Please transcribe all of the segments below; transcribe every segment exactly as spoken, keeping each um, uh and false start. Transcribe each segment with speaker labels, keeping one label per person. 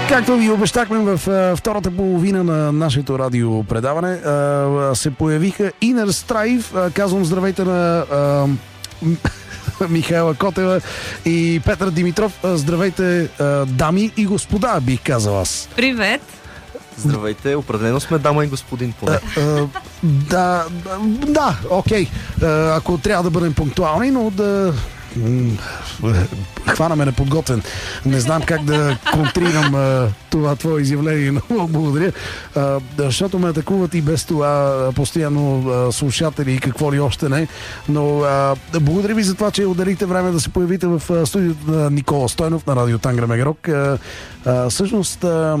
Speaker 1: Както ви обещахме в uh, втората половина на нашето радиопредаване, uh, се появиха Inner Strife. Uh, казвам здравейте на uh, Михайла Котева и Петър Димитров. Uh, здравейте, uh, дами и господа, бих казал аз.
Speaker 2: Привет!
Speaker 3: Здравейте, определено сме дама и господин поне.
Speaker 1: Uh, uh, да, да, окей. Okay. Uh, ако трябва да бъдем пунктуални, но да... хванаме неподготвен. Не знам как да контрирам а, това твое изявление. Много благодаря. А, защото ме атакуват и без това постоянно а, слушатели и какво ли още не. Но а, благодаря ви за това, че отделихте време да се появите в а, студиото на Никола Стойнов на радио Тангра Мегарок. А, а, всъщност а,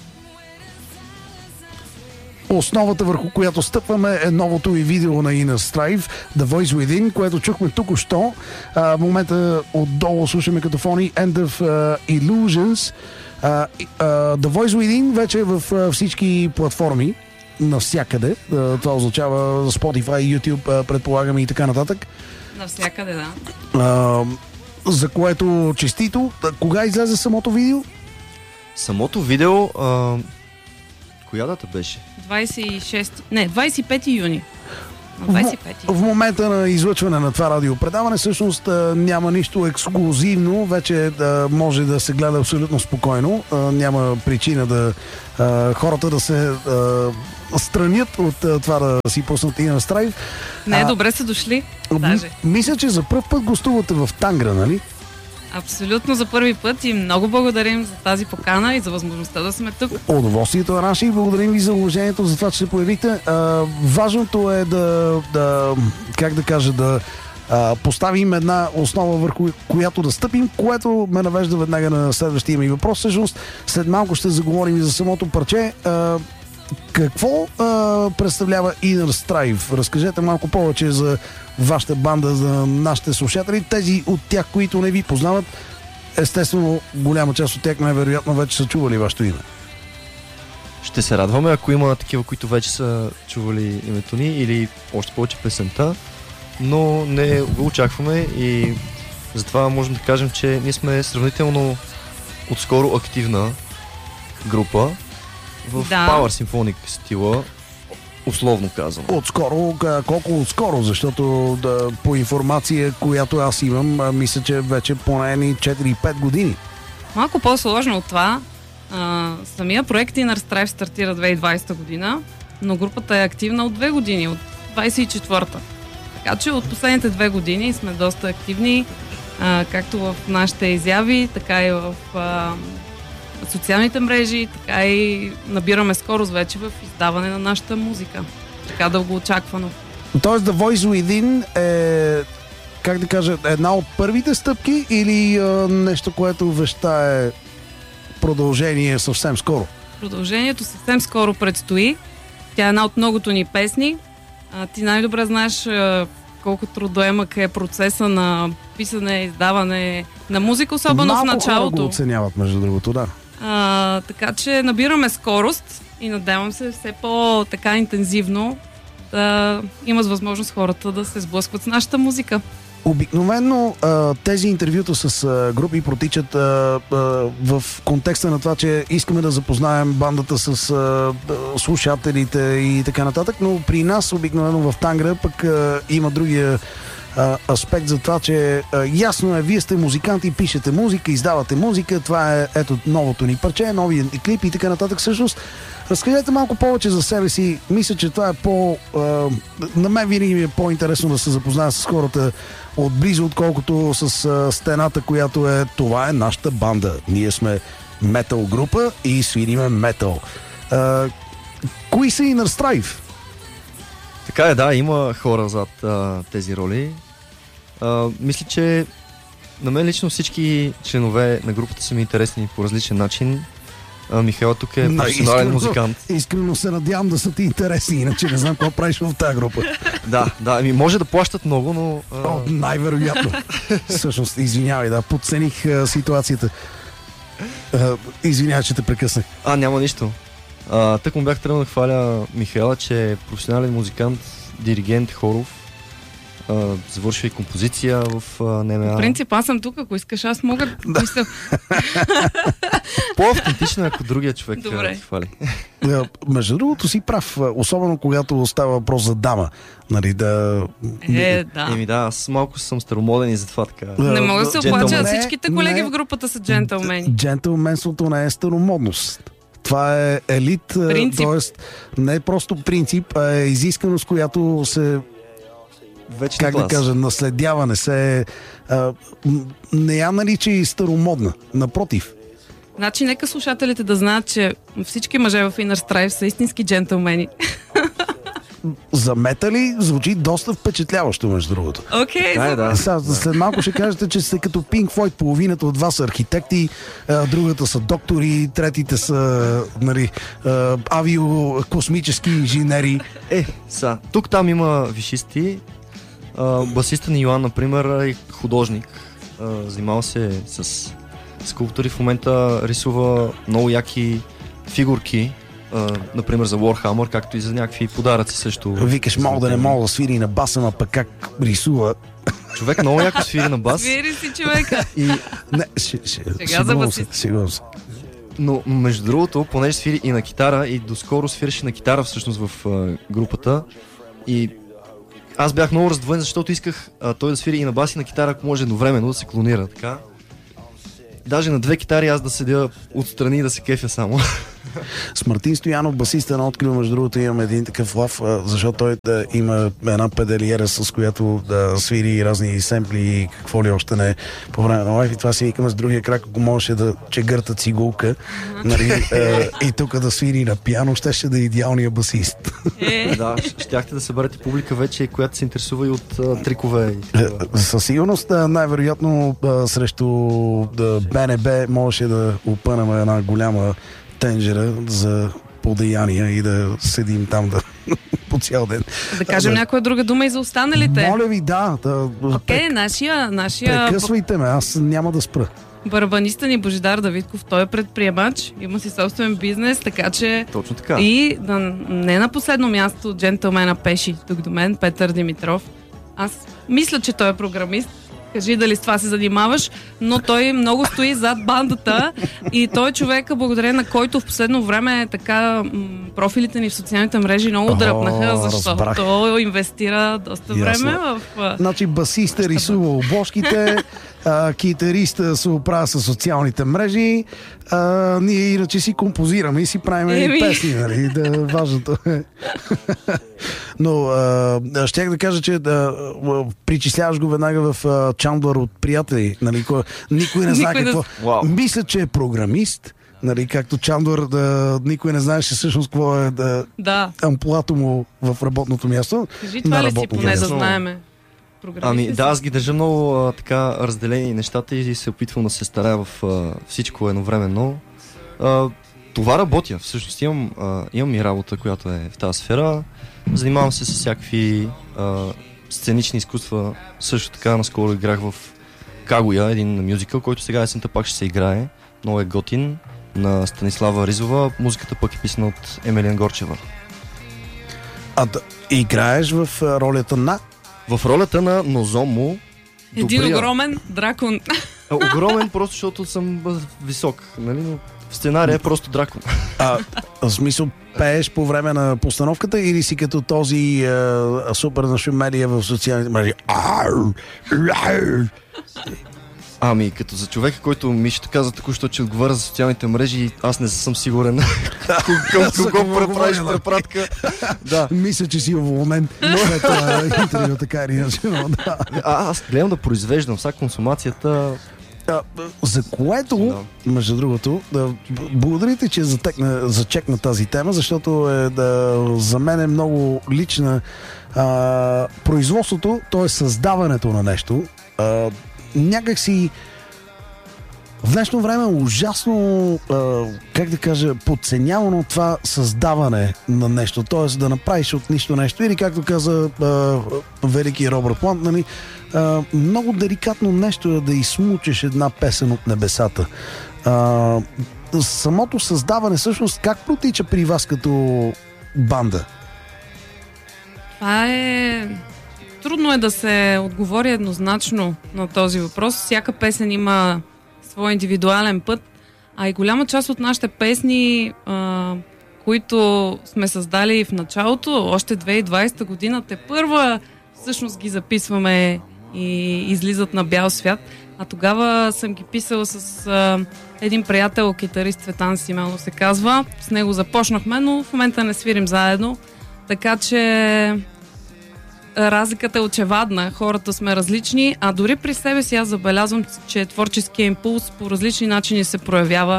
Speaker 1: основата, върху която стъпваме, е новото и видео на Inner Strife, The Voice Within, което чухме тук-що. В момента отдолу слушаме като фони End of uh, Illusions. Uh, uh, The Voice Within вече е в uh, всички платформи, навсякъде. Uh, това означава Spotify, YouTube, uh, предполагаме и така нататък.
Speaker 2: Навсякъде, да.
Speaker 1: Uh, за което честито. Кога излезе самото видео?
Speaker 3: Самото видео... Uh... Коя дата беше?
Speaker 2: двадесет и шести... Не, двадесет и пети юни. двадесет и пети.
Speaker 1: В, в момента на излъчване на това радиопредаване всъщност няма нищо ексклузивно. Вече да може да се гледа абсолютно спокойно. Няма причина да хората да се странят от това да си пуснат Inner Strife.
Speaker 2: Не, а, добре са дошли. Даже.
Speaker 1: Мисля, че за пръв път гостувате в Тангра, нали?
Speaker 2: Абсолютно за първи път и много благодарим за тази покана и за възможността да сме тук.
Speaker 1: Удоволствието е наше и благодарим ви за уважението, за това, че се появите. А, важното е да, да, как да кажа, да а, поставим една основа, върху която да стъпим, което ме навежда веднага на следващия ми въпрос. Всъщност, след малко ще заговорим и за самото парче. А, какво а, представлява Inner Strife? Разкажете малко повече за вашата банда, за нашите слушатели, тези от тях, които не ви познават. Естествено, голяма част от тях най-вероятно вече са чували вашето име.
Speaker 3: Ще се радваме, ако има такива, които вече са чували името ни или още повече песента, но не го очакваме и затова можем да кажем, че ние сме сравнително отскоро активна група в
Speaker 2: да.
Speaker 3: Power Symphonic стила, условно казвам.
Speaker 1: Отскоро, колко отскоро? Защото да, по информация, която аз имам, мисля, че вече поне четири-пет години.
Speaker 2: Малко по-сложно от това. А, самия проект Inner Strife стартира две хиляди и двадесета година, но групата е активна от две години, от двадесет и четвърта. Така че от последните две години сме доста активни, а, както в нашите изяви, така и в а, социалните мрежи, така и набираме скорост вече в издаване на нашата музика. Така дълго очаквано.
Speaker 1: Тоест The Voice Within е, как да кажа, една от първите стъпки или а, нещо, което вещае продължение съвсем скоро?
Speaker 2: Продължението съвсем скоро предстои. Тя е една от многото ни песни. А, ти най-добре знаеш а, колко трудоемък е процеса на писане, издаване на музика, особено
Speaker 1: малко
Speaker 2: в началото.
Speaker 1: Малко го оценяват, между другото, да.
Speaker 2: А, така че набираме скорост и надявам се все по-така интензивно да имат възможност хората да се сблъскват с нашата музика.
Speaker 1: Обикновено тези интервюта с групи протичат в контекста на това, че искаме да запознаем бандата с слушателите и така нататък, но при нас обикновено в Тангра пък има другия аспект за това, че ясно е, вие сте музиканти, пишете музика, издавате музика, това е ето новото ни парче, новия клип и така нататък. Всъщност, разкажете малко повече за себе си. Мисля, че това е по... А, на мен винаги ми е по-интересно да се запозная с хората отблизо, отколкото с а, стената, която е това е нашата банда. Ние сме метал група и свириме метал. А, кои са Inner Strife?
Speaker 3: Така е, да, има хора зад а, тези роли. А, мисля, че на мен лично всички членове на групата са ми интересни по различен начин. А, Михаил тук е професионален музикант.
Speaker 1: Искрено се надявам да са ти интересни, иначе не знам какво правиш в тази група.
Speaker 3: Да, да, ами може да плащат много, но... А...
Speaker 1: О, най-вероятно. Всъщност, извинявай, да, подцених а, ситуацията. А, извинявай, че те прекъснах.
Speaker 3: А, няма нищо. А, тък му бях тръгнал да хваля Михаила, че е професионален музикант, диригент, хоров. Uh, завършва и композиция в uh, НМА.
Speaker 2: В принцип, аз съм тук, ако искаш, аз мога да мисля.
Speaker 3: По-автентично е, ако другия човек
Speaker 2: Добре.
Speaker 3: ти хвали.
Speaker 1: Между другото си прав, особено когато става въпрос за дама. Нали, да...
Speaker 2: Е, да.
Speaker 3: Еми да, аз малко съм старомоден и затова така.
Speaker 2: Не мога да се оплача,
Speaker 3: Джентълмен.
Speaker 2: всичките колеги
Speaker 1: Не,
Speaker 2: в групата са джентълмени.
Speaker 1: Джентълменството не е старомодност. Това е елит, т.е. не е просто принцип, а е изисканост, която се,
Speaker 3: Вече
Speaker 1: как да кажа, наследява, не се... А, не я нарича и старомодна. Напротив.
Speaker 2: Значи, нека слушателите да знаят, че всички мъже в Inner Strife са истински джентълмени.
Speaker 1: За метали звучи доста впечатляващо, между другото.
Speaker 2: Окей,
Speaker 3: Да, е, да.
Speaker 1: Сега, след малко ще кажете, че сте като Pink Floyd, половината от вас са архитекти, а, другата са доктори, третите са, нали, а, авиокосмически инженери.
Speaker 3: Е, са. Тук там има висшисти. А, басиста ни Йоан, например, е художник. А, занимава се с скулптури. В момента рисува много яки фигурки. Uh, например за Warhammer, както и за някакви подаръци също.
Speaker 1: Викаш, мога да не мога да свири на баса, ма пък как рисува.
Speaker 3: Човек много яко свири на бас.
Speaker 2: Свири си човека.
Speaker 3: И...
Speaker 1: Не, ще, ще,
Speaker 2: Сега за басист.
Speaker 1: Сигурно се.
Speaker 3: Но между другото, понеже свири и на китара, и доскоро свиреше на китара всъщност в uh, групата. И аз бях много раздвоен, защото исках uh, той да свири и на бас и на китара, ако може едновременно да се клонира, така. Даже на две китари аз да седя отстрани и да се кефя само.
Speaker 1: С Мартин Стоянов, басиста на Открил, между другото, имаме един такъв лав, защото той да има една педалиера, с която да свири разни семпли и какво ли още не по време на лайф. И това си викаме с другия крак, ако можеше да чегърта цигулка, нали, е, и тук да свири на пиано, ще ще да е идеалния басист.
Speaker 2: Е.
Speaker 3: Да, щяхте да съберете публика вече, която се интересува и от uh, трикове. И
Speaker 1: Е, със сигурност, най-вероятно срещу да, БНБ можеше да опънем една голяма тенджера за подаяния и да седим там да, по цял ден.
Speaker 2: Да кажем
Speaker 1: Да.
Speaker 2: някоя друга дума и за останалите.
Speaker 1: Моля ви, да. да
Speaker 2: Окей,
Speaker 1: прек-
Speaker 2: нашия, нашия
Speaker 1: Прекъсвайте ме, аз няма да спра.
Speaker 2: барабаниста ни Божидар Давидков, той е предприемач, има си собствен бизнес, така че
Speaker 3: точно така.
Speaker 2: и да, не на последно място джентълмена Пеши тук до мен, Петър Димитров. Аз мисля, че той е програмист. Кажи дали с това се занимаваш, но той много стои зад бандата и той е човека, благодарение на който в последно време така м, профилите ни в социалните мрежи много
Speaker 1: О,
Speaker 2: дръпнаха, защото
Speaker 1: разбрах.
Speaker 2: той инвестира доста
Speaker 1: Ясно.
Speaker 2: време в... а,
Speaker 1: Значи басиста рисува обложките, а, китариста се оправя с социалните мрежи, а, ние иначе си композираме и си правим
Speaker 2: Еми.
Speaker 1: и песни, нали? Да, важното е. Но а, щях да кажа, че да, причисляваш го веднага в а, Чандлър от приятели. Нали? Ко- Никой не знае
Speaker 2: Никой не-
Speaker 1: какво.
Speaker 3: Вау.
Speaker 1: Мисля, че е програмист. Нали, както Чандлър, да, никой не знаеше всъщност какво е да,
Speaker 2: Да,
Speaker 1: амплуато му в работното място.
Speaker 2: кажи
Speaker 1: на
Speaker 2: това ли си
Speaker 1: работно
Speaker 2: поне да
Speaker 1: място.
Speaker 2: знаеме. Програмист
Speaker 3: Ами
Speaker 2: ли
Speaker 3: да,
Speaker 2: си?
Speaker 3: аз ги държа много а, така разделени нещата и се опитвам да се старая в а, всичко едновременно. А, това работя, всъщност имам, а, имам и работа, която е в тази сфера. Занимавам се с всякакви а, сценични изкуства. Също така наскоро играх в Кагуя, един мюзикъл, който сега есента пак ще се играе. Много е готин, на Станислава Ризова. Музиката пък е писана от Емелия Горчева.
Speaker 1: А да, играеш в а, ролята на...
Speaker 3: В ролята на Нозомо,
Speaker 2: Един
Speaker 3: добрия.
Speaker 2: огромен дракон.
Speaker 3: А, огромен, просто защото съм а, висок, нали? Но в сценария е просто дракон.
Speaker 1: А, в смисъл, пееш по време на постановката или си като този а, супер нашумелия в социалните мрежи? Ау, ау.
Speaker 3: Ами, като за човека, който Мишето каза току-що, че отговаря за социалните мрежи, аз не съм сигурен към
Speaker 1: За
Speaker 3: кого
Speaker 1: кого
Speaker 3: преправиш
Speaker 1: говоря, да.
Speaker 3: препратка. Да.
Speaker 1: Мисля, че си уволнен след това интервю, така или иначе, но да.
Speaker 3: А, аз гледам да произвеждам, сега консумацията...
Speaker 1: А, за което, между другото, да, благодарите, че затекна, зачекна тази тема, защото е, да, за мен е много лична. А, производството, т.е. създаването на нещо, а, някак си в днешно време е ужасно, а, как да кажа, подценявано това създаване на нещо, т.е. да направиш от нищо нещо, или както каза а, велики Робърт Плант, нали, а, много деликатно нещо е да изсмучеш една песен от небесата. А, самото създаване, всъщност, как протича при вас като банда?
Speaker 2: Това е... Трудно е да се отговори еднозначно на този въпрос. Всяка песен има свой индивидуален път. А и голяма част от нашите песни, а, които сме създали в началото, още две хиляди и двадесета година, те първа всъщност ги записваме и излизат на бял свят. А тогава съм ги писала с а, един приятел, китарист Цветан Симеонов се казва. С него започнахме, но в момента не свирим заедно. Така че разликата е очевадна. Хората сме различни, а дори при себе си аз забелязвам, че творческия импулс по различни начини се проявява.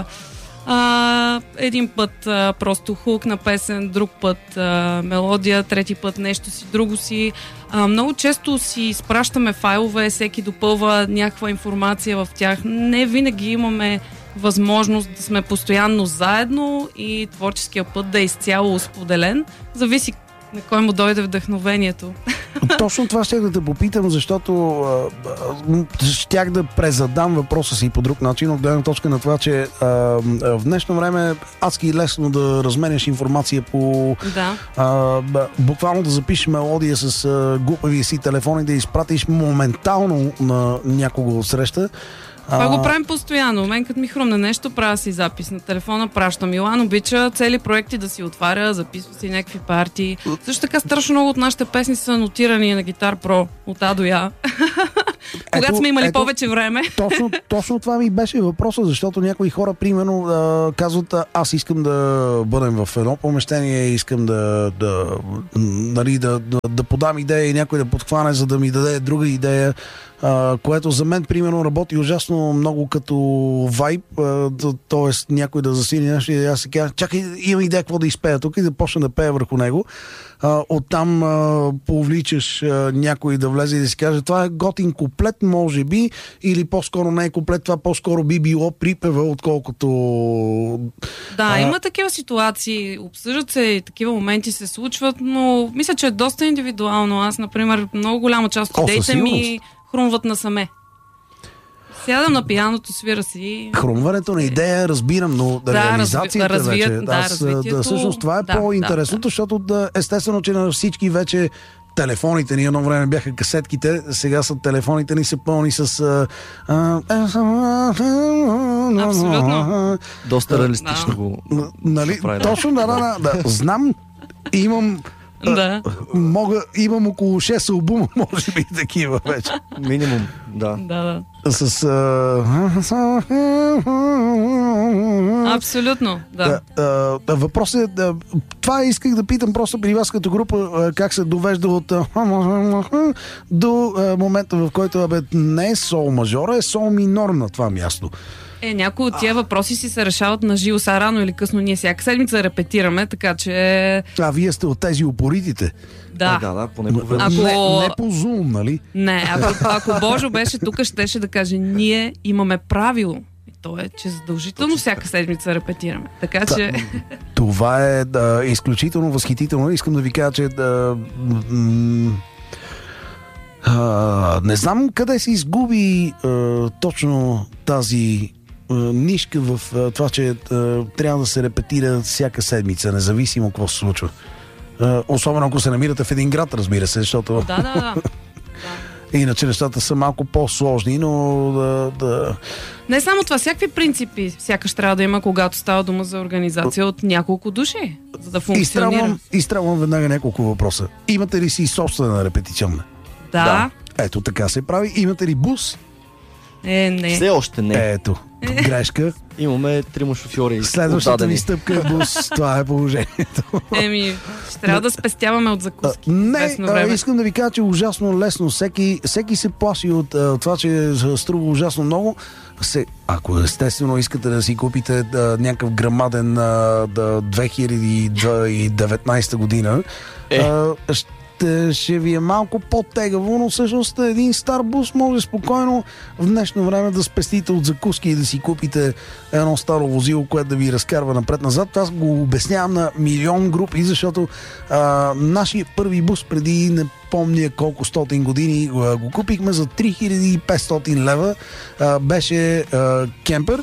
Speaker 2: А, един път а, просто хук на песен, друг път а, мелодия, трети път нещо си, друго си. А, много често си изпращаме файлове, всеки допълва някаква информация в тях. Не винаги имаме възможност да сме постоянно заедно и творческия път да е изцяло споделен. Зависи на кой му дойде вдъхновението.
Speaker 1: Точно това ще да те попитам, защото а, щях да презадам въпроса си по друг начин, от гледна точка на това, че а, в днешно време адски лесно да разменяш информация по...
Speaker 2: Да.
Speaker 1: А, буквално да запишеш мелодия с а, глупавия си телефон и да изпратиш моментално на някого от среща.
Speaker 2: Това
Speaker 1: а...
Speaker 2: го правим постоянно. Мен като ми хрумне нещо, правя си запис на телефона, пращам. Илан обича цели проекти да си отваря, записва си някакви партии. Също така страшно много от нашите песни са нотирани на Guitar Pro от А до Я. Когато сме имали ето, повече време.
Speaker 1: Точно, точно това ми беше въпроса, защото някои хора, примерно, да, казват, аз искам да бъдем в едно помещение, искам да, да, нали, да, да, да подам идея и някой да подхване, за да ми даде друга идея. Uh, което за мен, примерно, работи ужасно много като вайб, uh, т.е. някой да засили нещо и аз се кажа, чакай, имам идея какво да изпея тук и да почна да пея върху него. Uh, оттам uh, повличаш uh, някой да влезе и да си каже, това е готин куплет, може би, или по-скоро не е куплет, това по-скоро би било припева, отколкото...
Speaker 2: Да,
Speaker 1: uh,
Speaker 2: има такива ситуации, обсъждат се и такива моменти се случват, но мисля, че е доста индивидуално. Аз, например, много голяма част от идеите ми хрумват насаме. Сядам на пианото, свира си.
Speaker 1: Хрумването на идея разбирам, но да, реализацията разви... вече.
Speaker 2: Да,
Speaker 1: аз, да, всъщност това е
Speaker 2: да,
Speaker 1: по-интересното,
Speaker 2: да, да.
Speaker 1: защото да, естествено, че на всички вече телефоните ни, едно време бяха касетките, сега са телефоните ни са пълни с... А, а,
Speaker 2: абсолютно.
Speaker 3: Доста реалистично
Speaker 2: да.
Speaker 3: го...
Speaker 1: Нали? Точно, да, да, да. Знам, имам...
Speaker 2: Да.
Speaker 1: Мога, имам около шест албума, може би такива вече.
Speaker 3: Минимум, да.
Speaker 2: Да, да.
Speaker 1: С... А...
Speaker 2: Абсолютно, да.
Speaker 1: да а, въпросът е, да, това исках да питам просто при вас като група, как се довежда от до момента, в който абе, не е сол мажора, е сол минор на това място.
Speaker 2: Е, някои от тия въпроси си се решават на живо, са рано или късно. Ние всяка седмица репетираме, така че...
Speaker 1: А, вие сте от тези упоритите.
Speaker 2: Да.
Speaker 3: А, да, да, поне по
Speaker 2: ако...
Speaker 1: не, не по Zoom, нали?
Speaker 2: Не, ако, ако Божо беше тук, щеше да каже, ние имаме правило. И то е, че задължително точно всяка седмица репетираме. Така
Speaker 1: Та,
Speaker 2: че...
Speaker 1: Това е да, изключително възхитително. Искам да ви кажа, че да... М- а, не знам къде се изгуби а, точно тази нишка в а, това, че а, трябва да се репетира всяка седмица, независимо какво се случва. А, особено ако се намирате в един град, разбира се, защото...
Speaker 2: Да, да, да.
Speaker 1: Иначе нещата са малко по-сложни, но да, да...
Speaker 2: Не само това, всякакви принципи сякаш трябва да има, когато става дума за организация от няколко души, за да функционира.
Speaker 1: Изстрелвам, изстрелвам веднага няколко въпроса. Имате ли си собствена репетиционна?
Speaker 2: Да.
Speaker 1: да. Ето така се прави. Имате ли бус?
Speaker 2: Е, не.
Speaker 3: Все още не.
Speaker 1: Ето, грешка.
Speaker 3: Имаме трима шофьори.
Speaker 1: Следващата ни стъпка е бус. Това е положението.
Speaker 2: Еми, ще трябва да спестяваме от закуски.
Speaker 1: Не, а, искам да ви кажа, че е ужасно лесно. Всеки, всеки се плаши от а, това, че струва ужасно много. Се, ако естествено искате да си купите да, някакъв грамаден да, две хиляди и деветнадесета година, е. а, ще, ще ви е малко по-тегаво, но всъщност един стар бус може спокойно в днешно време да спестите от закуски и да си купите едно старо возило, което да ви разкарва напред-назад. Аз го обяснявам на милион групи, защото а, нашия първи бус преди не помня колко стотин години го купихме за три хиляди и петстотин лева. А, беше а, кемпер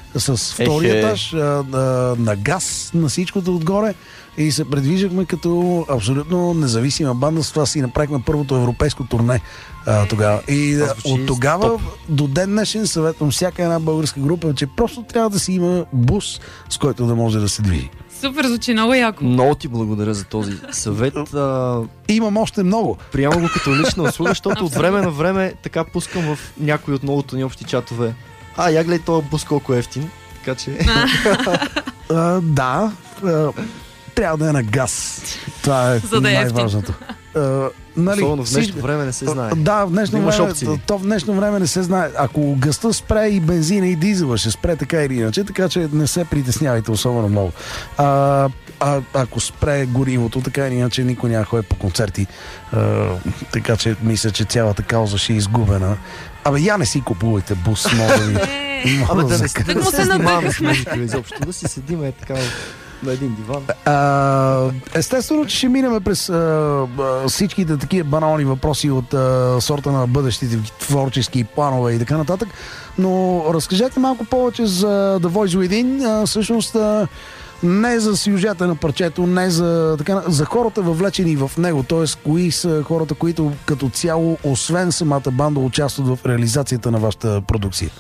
Speaker 1: с втория
Speaker 3: Ехе.
Speaker 1: етаж, а, а, на газ, на всичкото отгоре и се предвиждахме като абсолютно независима банда. С това си направихме първото европейско турне а, тогава. И
Speaker 3: Това
Speaker 1: а,
Speaker 3: звучи
Speaker 1: от тогава
Speaker 3: топ.
Speaker 1: до ден днешен съветвам всяка една българска група, че просто трябва да си има бус, с който да може да се движи.
Speaker 2: Супер, звучи много яко.
Speaker 3: Много ти благодаря за този съвет. А,
Speaker 1: Имам още много.
Speaker 3: приемам го като лична услуга, защото от време на време така пускам в някои от многото ни общи чатове. А, я гледай този бус колко е ефтин. Така че...
Speaker 1: А, да, а, трябва да е на газ. Това е
Speaker 2: За да е ефтин.
Speaker 1: най-важното. А, нали,
Speaker 3: Особено в днешно
Speaker 1: всичко-
Speaker 3: време не се знае.
Speaker 1: Да, в днешно
Speaker 3: Имаш
Speaker 1: време,
Speaker 3: опции.
Speaker 1: то в днешно време не се знае. Ако гъста спре и бензина и дизела ще спре така или иначе, така че не се притеснявайте особено много. А, а, ако спре горивото, така или иначе никой няма ходи по концерти. А, така че мисля, че цялата кауза ще е изгубена. Абе, я не си купувайте бус, моля ви.
Speaker 2: Е,
Speaker 1: Моля
Speaker 3: Абе, да
Speaker 1: за
Speaker 3: не,
Speaker 1: къде.
Speaker 3: да не
Speaker 2: му
Speaker 3: се
Speaker 2: се
Speaker 3: занимаваме с
Speaker 2: надъхахме.
Speaker 3: музика изобщо, да си седим е така на един диван.
Speaker 1: А, естествено, че ще минем през а, а, всичките такива банални въпроси от а, сорта на бъдещите творчески планове и така нататък, но разкажете малко повече за The Voice Within. А, всъщност а, не за сюжета на парчето, не за, така, за хората въвлечени в него, т.е. кои са хората, които като цяло, освен самата банда, участват в реализацията на вашата продукция.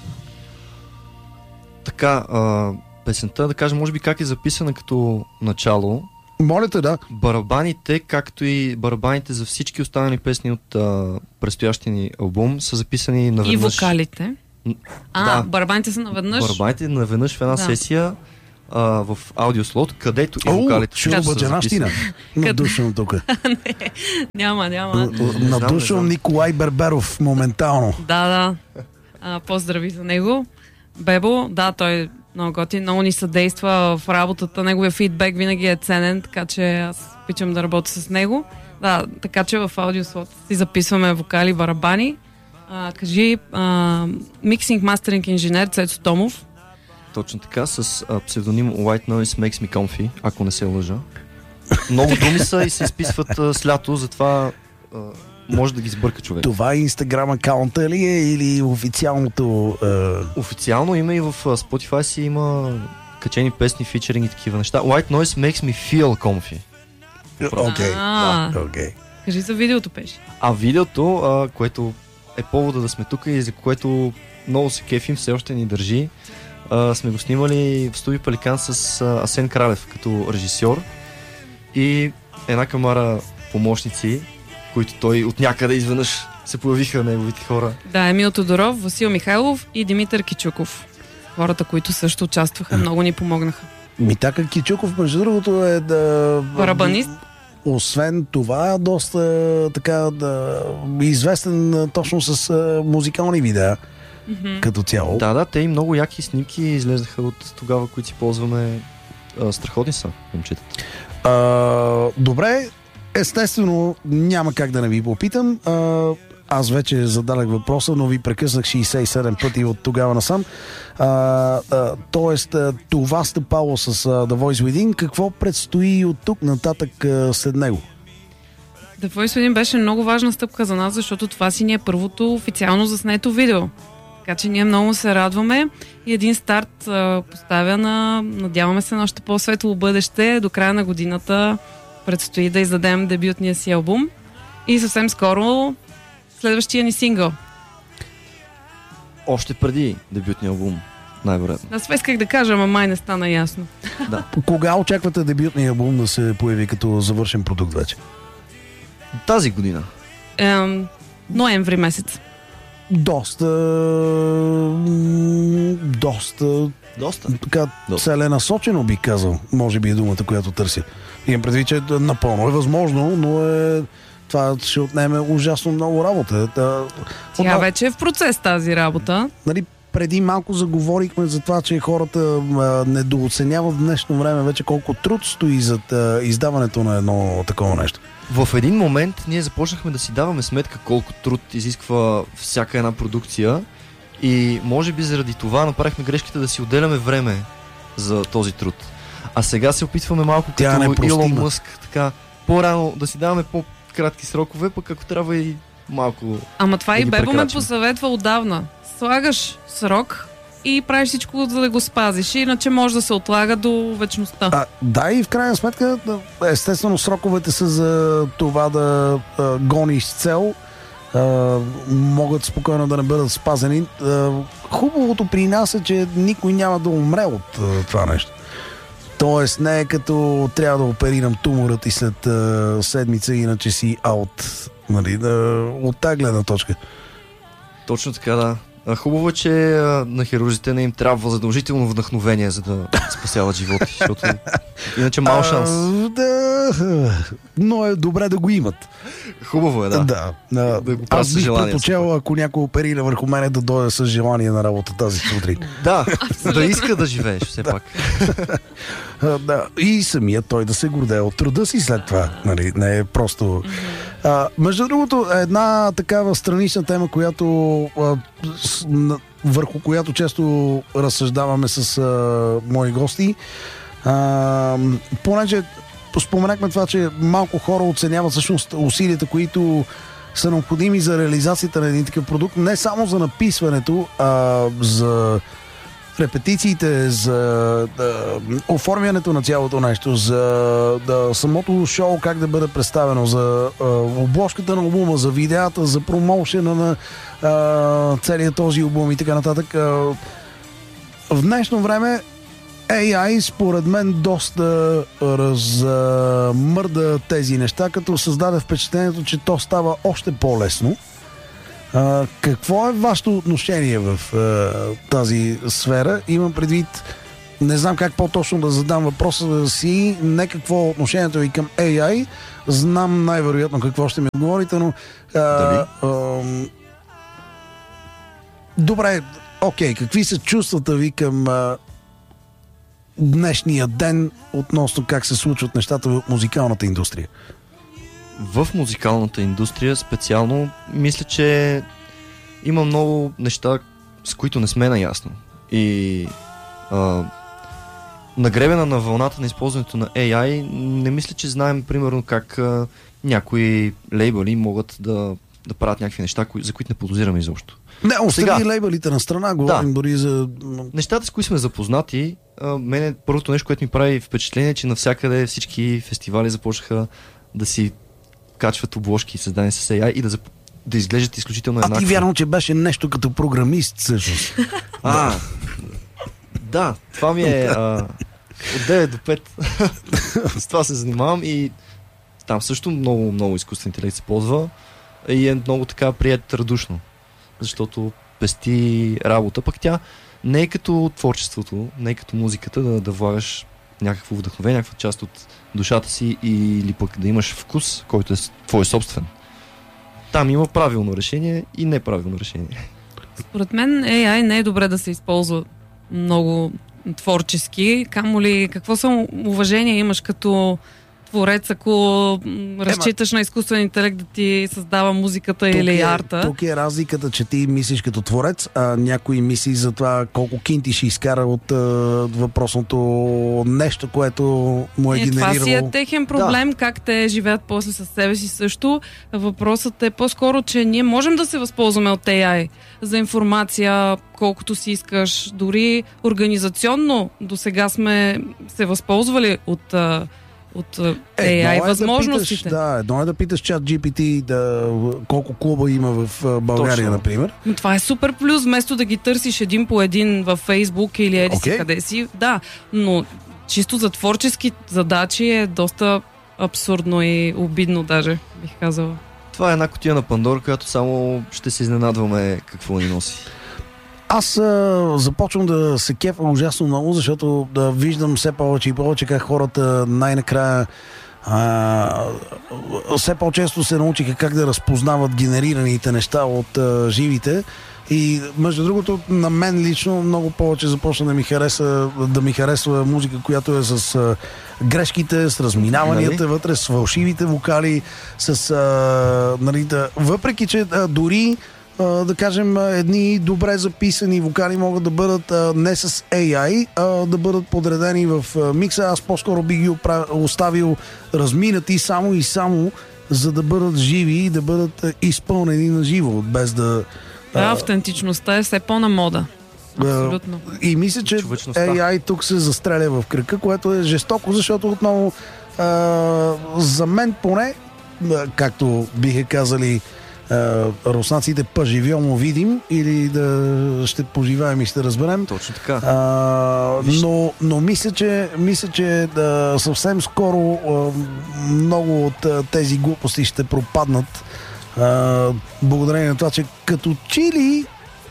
Speaker 3: Така, а, песента, да кажем, може би как е записана като начало.
Speaker 1: Моля те, да.
Speaker 3: Барабаните, както и барабаните за всички останали песни от а, предстоящия ни албум, са записани наведнъж.
Speaker 2: и вокалите. А,
Speaker 3: Да.
Speaker 2: барабаните са наведнъж.
Speaker 3: Барабаните наведнъж в една
Speaker 2: Да.
Speaker 3: сесия а, в аудиослот, където и
Speaker 1: О,
Speaker 3: вокалите
Speaker 1: ще
Speaker 3: също са
Speaker 1: обаджанащина.
Speaker 3: записани.
Speaker 1: Надушвам тук.
Speaker 2: Няма, няма.
Speaker 3: Не знам, не
Speaker 1: Надушвам
Speaker 3: знам.
Speaker 1: Николай Берберов моментално.
Speaker 2: Да, да. А, поздрави за него. Бебо, да, той много готин, много ни съдейства в работата. Неговия фидбек винаги е ценен, така че аз обичам да работя с него. Да, така че в аудиослот си записваме вокали, барабани. А, кажи, а, миксинг, мастеринг инженер Цецо Томов.
Speaker 3: Точно така, с а, псевдоним White Noise Makes Me Comfy, ако не се лъжа. Много думи са и се изписват а, с лято, затова а, може да ги сбърка човек.
Speaker 1: Това инстаграм акаунта ли е или официалното... Е...
Speaker 3: Официално има и в а, Spotify си има качени песни, фичеринг и такива неща. White Noise Makes Me Feel Comfy.
Speaker 1: Окей.
Speaker 2: А,
Speaker 1: Окей.
Speaker 2: кажи за видеото пеше.
Speaker 3: А видеото, а, което е повода да сме тук и за което много се кефим, все още ни държи, а, сме го снимали в студио Пеликан с а, Асен Кралев като режисьор и една камара помощници, които той от някъде изведнъж се появиха неговите хора.
Speaker 2: Да, Емил Тодоров, Васил Михайлов и Димитър Кичуков. Хората, които също участваха, много ни помогнаха.
Speaker 1: Митака Кичуков, между другото, е да...
Speaker 2: Барабанист.
Speaker 1: Освен това, доста така да, известен точно с а, музикални видеа
Speaker 2: Мгм.
Speaker 1: като цяло.
Speaker 3: Да, да, те и много яки снимки излезнаха от тогава, които си ползваме. А, страхотни са, момчетата.
Speaker 1: А, добре, естествено няма как да не ви попитам. А, аз вече зададах въпроса, но ви прекъснах шейсет и седем пъти от тогава насам. А, а, тоест, а, това стъпало с а, The Voice Within. Какво предстои от тук нататък а, след него?
Speaker 2: The Voice Within беше много важна стъпка за нас, защото това си ни е първото официално заснето видео. Така че ние много се радваме и един старт а, поставя на, надяваме се, на още по-светло бъдеще. До края на годината предстои да издадем дебютния си албум и съвсем скоро следващия ни сингъл.
Speaker 3: Още преди дебютния албум, най-вероятно.
Speaker 2: Аз това исках да кажа, ама май не стана ясно.
Speaker 3: Да.
Speaker 1: Кога очаквате дебютния албум да се появи като завършен продукт вече?
Speaker 3: Тази година.
Speaker 2: Ем, ноември месец.
Speaker 1: Доста... м, Доста...
Speaker 3: Доста.
Speaker 1: Така
Speaker 3: Доста.
Speaker 1: целенасочено би казал, може би е думата, която търся. Имам предвид, че напълно е възможно, но е... това ще отнеме ужасно много работа. Та,
Speaker 2: Тя
Speaker 1: отново,
Speaker 2: вече е в процес тази работа.
Speaker 1: нали, преди малко заговорихме за това, че хората а, недооценяват в днешно време вече колко труд стои зад а, издаването на едно такова нещо.
Speaker 3: В един момент ние започнахме да си даваме сметка колко труд изисква всяка една продукция и може би заради това направихме грешката да си отделяме време за този труд. А сега се опитваме малко
Speaker 1: Тя е
Speaker 3: като
Speaker 1: непростима.
Speaker 3: Илон Мъск, така по-рано да си даваме по-кратки срокове, пък ако трябва и малко...
Speaker 2: Ама това
Speaker 3: Да
Speaker 2: и
Speaker 3: ги
Speaker 2: Бебо ме
Speaker 3: прекрачим.
Speaker 2: посъветва отдавна. Слагаш срок и правиш всичко, за да го спазиш. Иначе може да се отлага до вечността.
Speaker 1: А, да, и в крайна сметка, естествено, сроковете са за това да а, гониш с цел. А, могат спокойно да не бъдат спазени. А, хубавото при нас е, че никой няма да умре от а, това нещо. Тоест не е като трябва да оперирам туморът и след а, седмица, иначе си аут. Нали, да, от тази гледна точка.
Speaker 3: Точно така, да. А, хубаво е, че а, на хирурзите не им трябва задължително вдъхновение, за да спасяват животи, защото иначе мал шанс.
Speaker 1: А, да, но е добре да го имат.
Speaker 3: Хубаво е, да.
Speaker 1: Да.
Speaker 3: Да го правят
Speaker 1: Аз
Speaker 3: с
Speaker 1: бих
Speaker 3: желание,
Speaker 1: предпочел, ако някой оперира върху мене, да дойде с желание на работа тази сутрин.
Speaker 3: Да, да иска да живееш все пак.
Speaker 1: А, да. И самия той да се гордее от труда си след това. Нали? Не е просто... А, между другото, една такава странична тема, която а, с, на, върху която често разсъждаваме с а, мои гости. А, понеже споменахме това, че малко хора оценяват всъщност усилията, които са необходими за реализацията на един такъв продукт. Не само за написването, а за репетициите, за да, оформянето на цялото нещо, за да, самото шоу как да бъде представено, за а, обложката на албума, за видеята, за промоушена на а, целият този албум и така нататък. А, в днешно време Ей Ай според мен доста размърда тези неща, като създаде впечатлението, че то става още по-лесно. А, какво е вашето отношение в а, тази сфера? Имам предвид, не знам как по-точно да задам въпроса си, не какво е отношението ви към Ей Ай, знам най-вероятно какво ще ми отговорите, но а, а, добре, окей, какви са чувствата ви към а, днешния ден относно как се случват нещата в музикалната индустрия?
Speaker 3: В музикалната индустрия специално мисля, че има много неща, с които не сме наясно. И а, нагребена на вълната на използването на Ей Ай, не мисля, че знаем примерно как а, някои лейбъли могат да, да правят някакви неща, кои, за които не подозираме изобщо.
Speaker 1: Не, остави лейбълите на страна, говорим
Speaker 3: да.
Speaker 1: дори за...
Speaker 3: Нещата, с които сме запознати, а, мене първото нещо, което ми прави впечатление, е, че навсякъде всички фестивали започнаха да си качват обложки, създани с Ей Ай и да, зап... да изглеждат изключително еднакво.
Speaker 1: А ти вярно, че беше нещо като програмист всъщност.
Speaker 3: А, да, това ми е а, от девет до пет. С това се занимавам и там също много, много изкуствен интелект се ползва и е много така прият радушно, защото пести работа, пък тя не е като творчеството, не е като музиката да, да влагаш някакво вдъхновение, някаква част от душата си или пък да имаш вкус, който е твой собствен. Там има правилно решение и неправилно решение.
Speaker 2: Според мен Ей Ай не е добре да се използва много творчески. Камо ли, какво само уважение имаш като творец, ако разчиташ на изкуствен интелект да ти създава музиката тук или
Speaker 1: е,
Speaker 2: арта.
Speaker 1: Тук е разликата, че ти мислиш като творец, а някой мисли за това колко кинти ще изкара от а, въпросното нещо, което му е, е генерирало.
Speaker 2: Това си е техен проблем, да. Как те живеят после със себе си също. Въпросът е по-скоро, че ние можем да се възползваме от Ей Ай за информация, колкото си искаш. Дори организационно до сега сме се възползвали от от Ей Ай е възможностите.
Speaker 1: Да, питаш, да, едно е да питаш чат Джи Пи Ти да, колко клуба има в България, точно, например.
Speaker 2: Но това е супер плюс, вместо да ги търсиш един по един във Фейсбук или еди си okay. къде си. Да, но чисто за творчески задачи е доста абсурдно и обидно даже, бих казала.
Speaker 3: Това е една кутия на Пандора, която само ще се изненадваме какво ни носи.
Speaker 1: Аз а, започвам да се кефа ужасно много, защото да виждам все повече и повече как хората най-накрая а, все по-често се научиха как да разпознават генерираните неща от а, живите. И между другото, на мен лично много повече започна да ми хареса, да ми харесва музика, която е с а, грешките, с разминаванията нали? вътре, с фалшивите вокали, с а, нали, да, въпреки че а, дори да кажем, едни добре записани вокали могат да бъдат а, не с Ей Ай, а да бъдат подредени в а, микса. Аз по-скоро би ги оставил разминати само и само, за да бъдат живи и да бъдат а, изпълнени на живо, без да...
Speaker 2: Да, автентичността е все по-на мода. Абсолютно.
Speaker 1: И мисля, че Ей Ай тук се застреля в кръка, което е жестоко, защото отново а, за мен поне, както биха казали а, руснаците, поживемо видим, или да ще поживеем и ще разберем.
Speaker 3: Точно така.
Speaker 1: А, но, но мисля, че, мисля, че да, съвсем скоро а, много от а, тези глупости ще пропаднат, а, благодарение на това, че като чили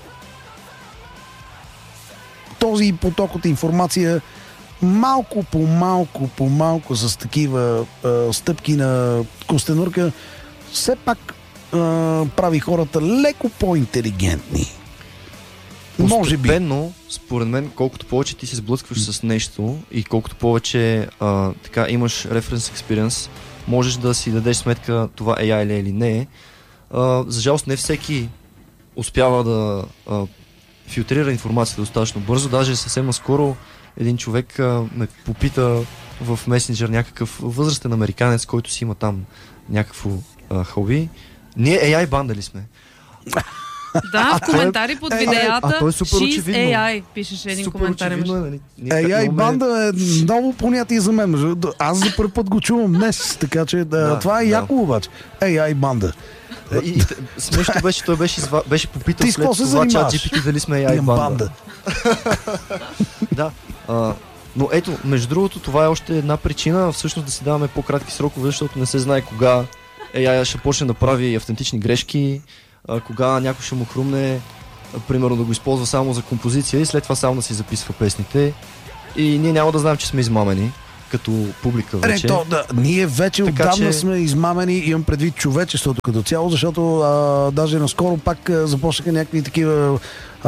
Speaker 1: този поток от информация малко по малко по малко с такива а, стъпки на костенурка все пак а, прави хората леко по-интелигентни. Може би.
Speaker 3: Постепенно, според мен, колкото повече ти се сблъскваш с нещо и колкото повече а, така имаш референс експириенс, можеш да си дадеш сметка това Ей Ай ли е или не. А, за жалост не всеки успява да а, филтрира информацията достатъчно бързо. Даже съвсем наскоро един човек а, ме попита в месенджер някакъв възрастен американец, който си има там някакво а, хоби. Ние Ей Ай банда ли сме?
Speaker 2: Да, в коментари под видеята
Speaker 3: She's
Speaker 2: Ей Ай, пишеше един коментар.
Speaker 1: Ей Ай банда е ново понятие за мен. Аз за първ път го чувам днес, така че да, да, това е да. Яко обаче. Ей Ай банда.
Speaker 3: И, и, смешно беше, той беше, изва, беше попитал след това чат Джи Пи Ти дали сме Ей Ай банда. банда. Да, а, но ето, между другото, това е още една причина всъщност да си даваме по-кратки срокове, защото не се знае кога Ей Ай ще почне да прави автентични грешки, а, кога някой ще му хрумне, а, примерно да го използва само за композиция и след това само да си записва песните. И ние няма да знаем, че сме измамени като публика вече.
Speaker 1: Не, то, да, ние вече така, отдавна че... сме измамени, имам предвид човечеството като цяло, защото а, даже наскоро пак а, започнаха някакви такива а,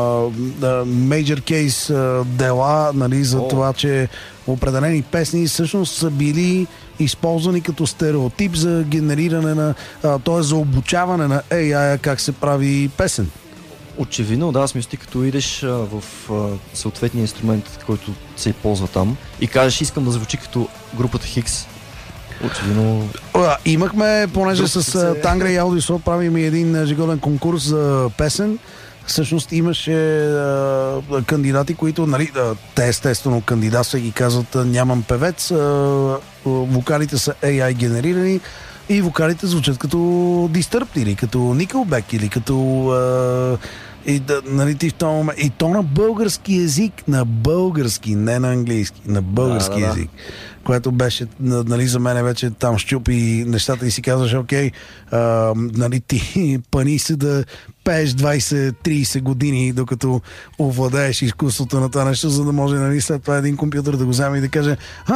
Speaker 1: major case а, дела, нали, за О. това, че определени песни всъщност са били използвани като стереотип за генериране на, т.е. за обучаване на Ей Ай как се прави песен.
Speaker 3: Очевидно, да, аз мисля, като идеш а, в а, съответния инструмент, който се ползва там и кажеш, искам да звучи като групата Хикс. Очевидно...
Speaker 1: А, имахме, понеже с се... Тангра и Аудио правим един ежегоден конкурс за песен. Всъщност имаше а, кандидати, които, нали, а, те естествено кандидатства и казват, нямам певец, а, вокалите са Ей Ай генерирани и вокалите звучат като Disturbed или като Nickelback или като а, и, да, нали, ти в този момент, и то на български език, на български, не на английски, на български да, да, език, да. Което беше, нали, за мен вече там щупи нещата и си казваш, окей, а, нали, ти пани се да пееш двайсет-трийсет години, докато овладееш изкуството на това нещо, за да може, нали, след това един компютър да го вземе и да каже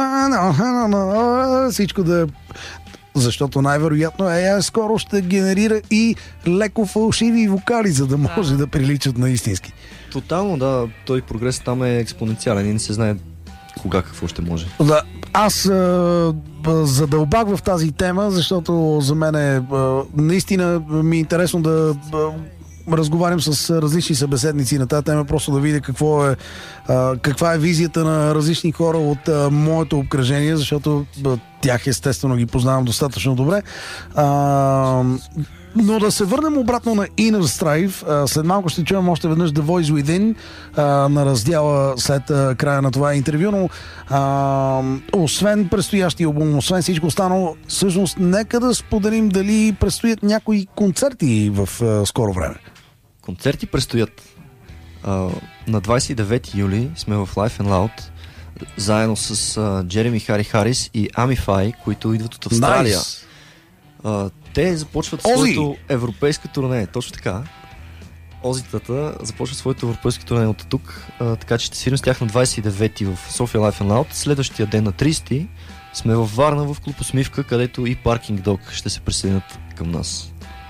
Speaker 1: всичко да... Защото най-вероятно Ей Ай скоро ще генерира и леко фалшиви вокали, за да може да, да приличат на истински.
Speaker 3: Тотално, да. Той прогрес там е експоненциален и не се знае кога какво ще може.
Speaker 1: Да, аз а, задълбах в тази тема, защото за мен е а, наистина ми е интересно да а, разговарям с различни събеседници на тази тема, просто да видя какво е, а, каква е визията на различни хора от а, моето обкръжение, защото а, тях естествено ги познавам достатъчно добре. А, но да се върнем обратно на Inner Strife. След малко ще чуем още веднъж The Voice Within а, на раздяла след а, края на това интервю, но а, освен предстоящия албум, освен всичко останало, всъщност нека да споделим дали предстоят някои концерти в а, скоро време.
Speaker 3: Концерти предстоят. А, на двайсет и девети юли сме в Live and Loud заедно с а, Джереми Хари Харис и Амифай, които идват от Австралия. Nice. А, те започват Ози. своето европейско турне. Точно така. Озитата започват своето европейско турне от тук, а, така че ще свирим с тях на двайсет и девети в София Live and Loud. Следващия ден на трийсети сме във Варна в клуб Усмивка, където и Parking Dog ще се присъединят към нас.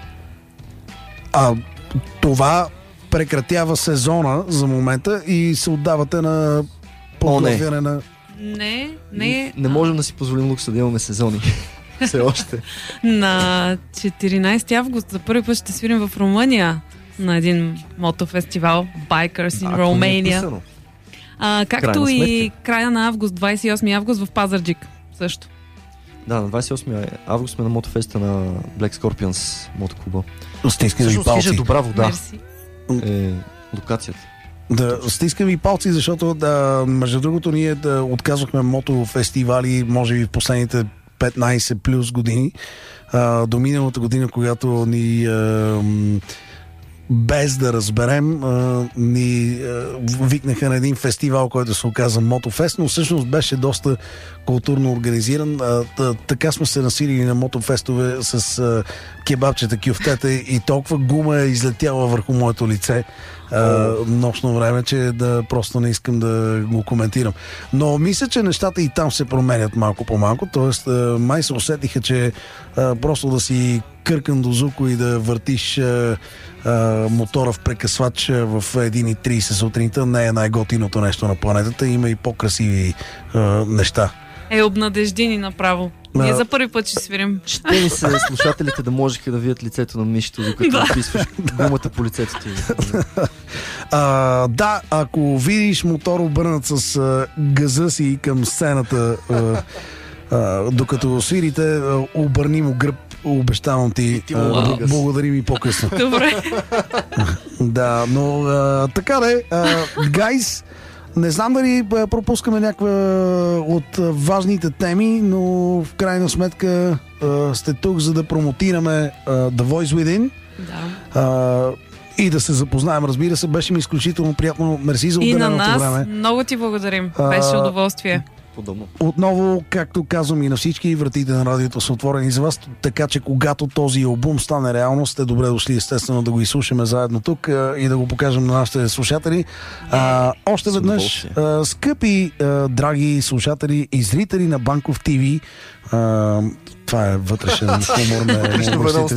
Speaker 1: А това прекратява сезона за момента и се отдавате на подготвяне на...
Speaker 2: Не, не.
Speaker 3: Не можем да си позволим лукса да имаме сезони. Все още.
Speaker 2: На четиринайсети август за първи път ще свирим в Румъния на един мотофестивал Bikers in а, Romania. А, както и края на август, двайсет и осми август в Пазарджик също.
Speaker 3: Да, на двайсет и осми август сме на мотофеста на Black Scorpions мотоклуба.
Speaker 1: Всъщност хижа
Speaker 3: Добра вода
Speaker 2: Мерси.
Speaker 3: е локацията.
Speaker 1: Да, стискам и палци, защото да, между другото ние да отказвахме мотофестивали, може би в последните петнайсет плюс години. А, до миналата година, когато ни а, без да разберем а, ни а, викнаха на един фестивал, който се оказа Мотофест, но всъщност беше доста културно организиран. А, тъ, така сме се насилили на мотофестове с а, кебабчета, кюфтета и толкова гума е излетяла върху моето лице а, нощно време, че да просто не искам да го коментирам. Но мисля, че нещата и там се променят малко по малко, т.е. май се усетиха, че а, просто да си къркан до зуко и да въртиш а, а, мотора в прекъсвач в един и трийсет сутринта не е най-готиното нещо на планетата. Има и по-красиви а, неща.
Speaker 2: Е, обнадеждини направо. Ние
Speaker 1: А,
Speaker 2: за първи път ще свирим.
Speaker 3: Ще ли се слушателите да можеха да видят лицето на Мишето, докато
Speaker 2: Да.
Speaker 3: написваш гумата по лицето ти?
Speaker 1: А, да, ако видиш мотор обърнат с а, газа си към сцената, а, а, докато свирите, а, обърни му гръб, обещавам ти.
Speaker 3: Ти му
Speaker 1: А,
Speaker 3: обърни газ.
Speaker 1: благодари ми по-късно.
Speaker 2: Добре.
Speaker 1: Да, но а, така де, гайс, не знам дали а, пропускаме някаква от а, важните теми, но в крайна сметка а, сте тук, за да промотираме а, The Voice Within.
Speaker 2: Да.
Speaker 1: А, и да се запознаем, разбира се, беше ми изключително приятно. Мерси за
Speaker 2: И на
Speaker 1: отделеното
Speaker 2: нас
Speaker 1: време.
Speaker 2: много ти благодарим.
Speaker 1: А,
Speaker 2: Беше удоволствие.
Speaker 3: Подобно.
Speaker 1: Отново, както казвам и на всички, вратите на радиото са отворени за вас, така че когато този албум стане реалност, сте добре дошли естествено да го изслушаме заедно тук а, и да го покажем на нашите слушатели. А, още
Speaker 3: С
Speaker 1: веднъж,
Speaker 3: удоволствие.
Speaker 1: а, скъпи, а, драги слушатели и зрители на Банков ТВ, а, това е вътрешен хумор на
Speaker 3: Лично
Speaker 1: на